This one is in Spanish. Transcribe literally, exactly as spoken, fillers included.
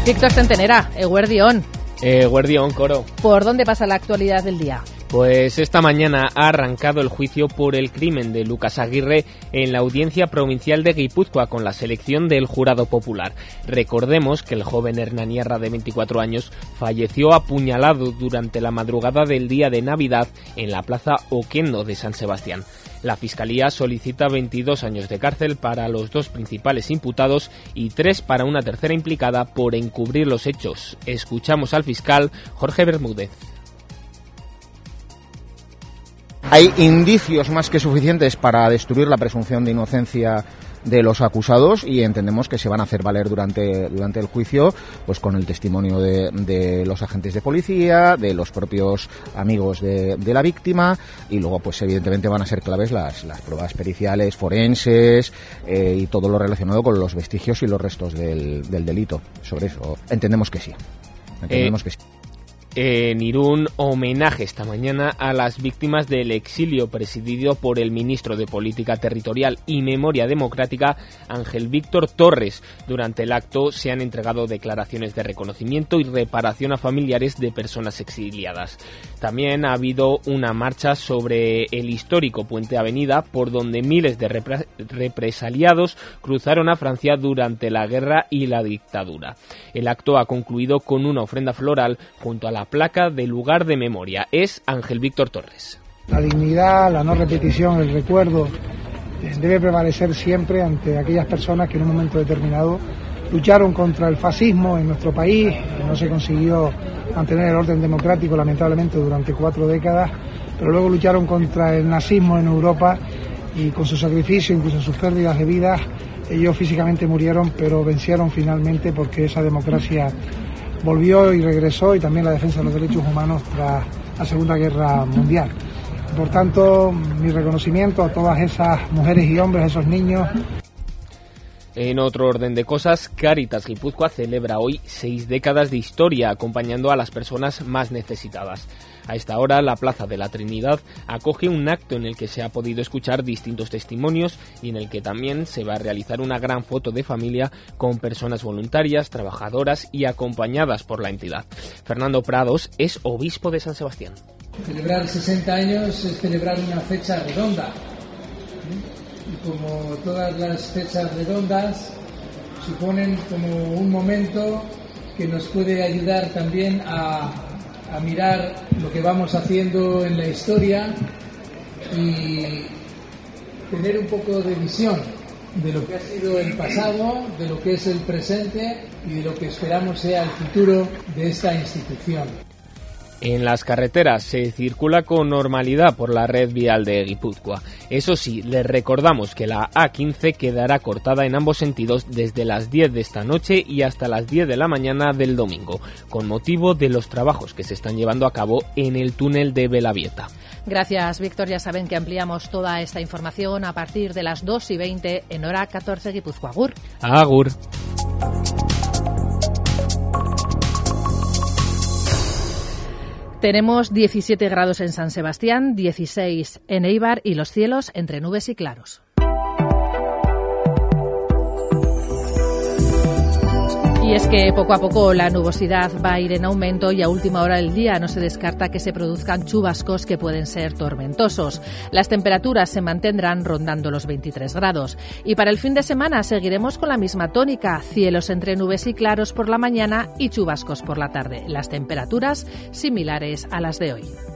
Víctor Centenera, eguerdión. Eguerdión, Coro. ¿Por dónde pasa la actualidad del día? Pues esta mañana ha arrancado el juicio por el crimen de Lucas Aguirre en la Audiencia Provincial de Guipúzcoa con la selección del jurado popular. Recordemos que el joven Hernanierra de veinticuatro años falleció apuñalado durante la madrugada del día de Navidad en la plaza Oquendo de San Sebastián. La Fiscalía solicita veintidós años de cárcel para los dos principales imputados y tres para una tercera implicada por encubrir los hechos. Escuchamos al fiscal Jorge Bermúdez. Hay indicios más que suficientes para destruir la presunción de inocencia de los acusados y entendemos que se van a hacer valer durante, durante el juicio, pues con el testimonio de, de los agentes de policía, de los propios amigos de, de la víctima, y luego pues evidentemente van a ser claves las, las pruebas periciales, forenses eh, y todo lo relacionado con los vestigios y los restos del, del delito. Sobre eso entendemos que sí. Entendemos eh... que sí. En Irún, homenaje esta mañana a las víctimas del exilio presidido por el ministro de Política Territorial y Memoria Democrática, Ángel Víctor Torres. Durante el acto se han entregado declaraciones de reconocimiento y reparación a familiares de personas exiliadas. También ha habido una marcha sobre el histórico Puente Avenida, por donde miles de repre- represaliados cruzaron a Francia durante la guerra y la dictadura. El acto ha concluido con una ofrenda floral junto a la placa del lugar de memoria. Es Ángel Víctor Torres. La dignidad, la no repetición, el recuerdo debe prevalecer siempre ante aquellas personas que en un momento determinado lucharon contra el fascismo en nuestro país. No se consiguió mantener el orden democrático, lamentablemente, durante cuatro décadas, pero luego lucharon contra el nazismo en Europa y con su sacrificio, incluso sus pérdidas de vidas, ellos físicamente murieron, pero vencieron finalmente porque esa democracia volvió y regresó, y también la defensa de los derechos humanos tras la Segunda Guerra Mundial. Por tanto, mi reconocimiento a todas esas mujeres y hombres, a esos niños. En otro orden de cosas, Cáritas Guipúzcoa celebra hoy seis décadas de historia acompañando a las personas más necesitadas. A esta hora, la Plaza de la Trinidad acoge un acto en el que se ha podido escuchar distintos testimonios y en el que también se va a realizar una gran foto de familia con personas voluntarias, trabajadoras y acompañadas por la entidad. Fernando Prados es obispo de San Sebastián. Celebrar sesenta años es celebrar una fecha redonda. Y como todas las fechas redondas, suponen como un momento que nos puede ayudar también a, a mirar lo que vamos haciendo en la historia y tener un poco de visión de lo que ha sido el pasado, de lo que es el presente y de lo que esperamos sea el futuro de esta institución. En las carreteras se circula con normalidad por la red vial de Guipúzcoa. Eso sí, les recordamos que la A quince quedará cortada en ambos sentidos desde las diez de esta noche y hasta las diez de la mañana del domingo, con motivo de los trabajos que se están llevando a cabo en el túnel de Belavieta. Gracias, Víctor. Ya saben que ampliamos toda esta información a partir de las dos y veinte en hora catorce Guipúzcoa. Agur. Agur. Tenemos diecisiete grados en San Sebastián, dieciséis en Eibar y los cielos entre nubes y claros. Y es que poco a poco la nubosidad va a ir en aumento y a última hora del día no se descarta que se produzcan chubascos que pueden ser tormentosos. Las temperaturas se mantendrán rondando los veintitrés grados. Y para el fin de semana seguiremos con la misma tónica, cielos entre nubes y claros por la mañana y chubascos por la tarde. Las temperaturas similares a las de hoy.